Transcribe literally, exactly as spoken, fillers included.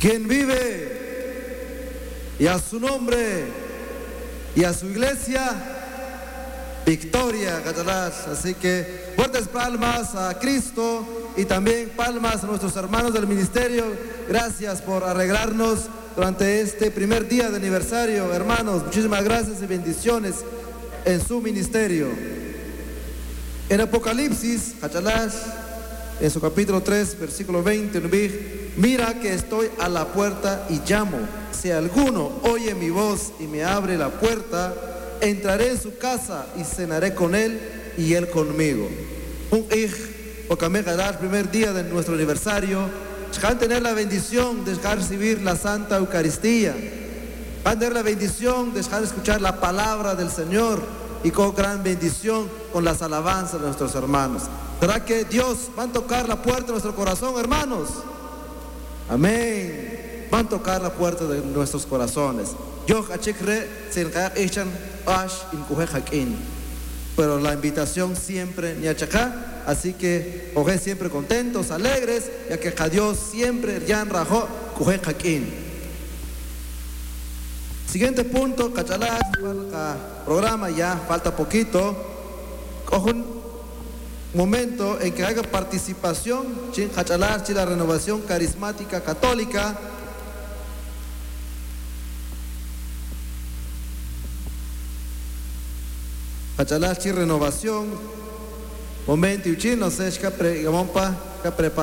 quien vive, y a su nombre y a su iglesia, victoria, Catalás. Así que fuertes palmas a Cristo y también palmas a nuestros hermanos del ministerio. Gracias por arreglarnos durante este primer día de aniversario, hermanos. Muchísimas gracias y bendiciones en su ministerio. En Apocalipsis, Catalás, en su capítulo tres, versículo veinte, mira que estoy a la puerta y llamo. Si alguno oye mi voz y me abre la puerta, entraré en su casa y cenaré con él y él conmigo. Un hij, porque me el primer día de nuestro aniversario, van a tener la bendición de dejar recibir la Santa Eucaristía. Van a tener la bendición de dejar escuchar la palabra del Señor y con gran bendición con las alabanzas de nuestros hermanos. ¿Será que Dios va a tocar la puerta de nuestro corazón, hermanos? Amén. Van a tocar la puerta de nuestros corazones. Pero la invitación siempre ni achacá. Así que oje siempre contentos, alegres, ya que a Dios siempre yan rajo coge jaquín. Siguiente punto, cachalás, programa ya falta poquito. Coge un momento en que haya participación, chin cachalás, la renovación carismática católica. Cachalás, renovación. Momento, y no sé, ¿qué pre,